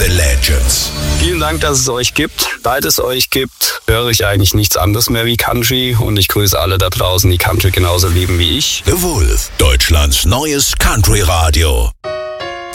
the Legends. Vielen Dank, dass es euch gibt. Seit es euch gibt, höre ich eigentlich nichts anderes mehr wie Country und ich grüße alle da draußen, die Country genauso lieben wie ich. The Wolf, Deutschlands neues Country-Radio.